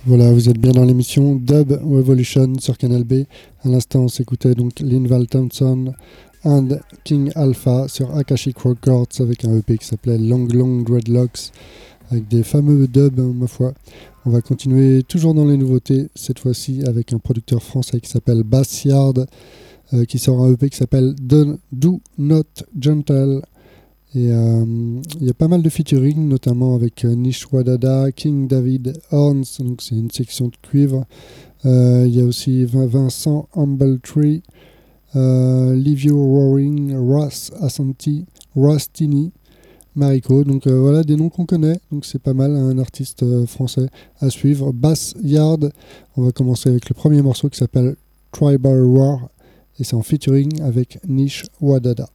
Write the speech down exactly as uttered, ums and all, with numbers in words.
Voilà, vous êtes bien dans l'émission Dub Revolution sur Canal B. À l'instant, on s'écoutait donc Linval Thompson and King Alpha sur Akashic Records avec un E P qui s'appelait Long Long Dreadlocks avec des fameux dubs, hein, ma foi. On va continuer toujours dans les nouveautés, cette fois-ci avec un producteur français qui s'appelle Bass Yard, euh, qui sort un E P qui s'appelle Do, Do Not Gentle. Et il euh, y a pas mal de featuring, notamment avec euh, Nish Wadada, King David Horns, donc c'est une section de cuivre. Il euh, y a aussi Vincent Humbletree, euh, Livio Roaring, Ross Assanti, Ross Tini, Mariko. Donc euh, voilà des noms qu'on connaît, donc c'est pas mal, un artiste euh, français à suivre. Bass Yard, on va commencer avec le premier morceau qui s'appelle Tribal War, et c'est en featuring avec Nish Wadada.